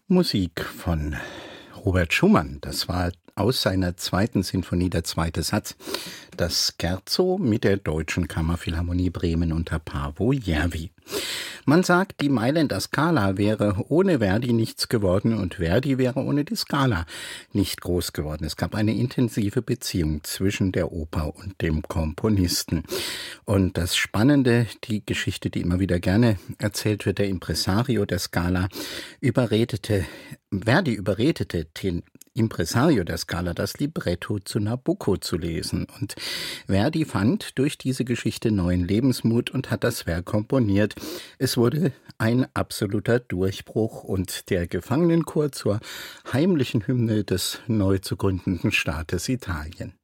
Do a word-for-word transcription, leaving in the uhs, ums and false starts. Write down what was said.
Musik von Robert Schumann. Das war aus seiner zweiten Sinfonie der zweite Satz. Das Scherzo mit der Deutschen Kammerphilharmonie Bremen unter Paavo Järvi. Man sagt, die Mailänder Scala wäre ohne Verdi nichts geworden und Verdi wäre ohne die Scala nicht groß geworden. Es gab eine intensive Beziehung zwischen der Oper und dem Komponisten. Und das Spannende, die Geschichte, die immer wieder gerne erzählt wird, der Impresario der Scala überredete, Verdi überredete den Impresario der Scala, das Libretto zu Nabucco zu lesen. Und Verdi fand durch diese Geschichte neuen Lebensmut und hat das Werk komponiert. Es wurde ein absoluter Durchbruch und der Gefangenenchor zur heimlichen Hymne des neu zu gründenden Staates Italien.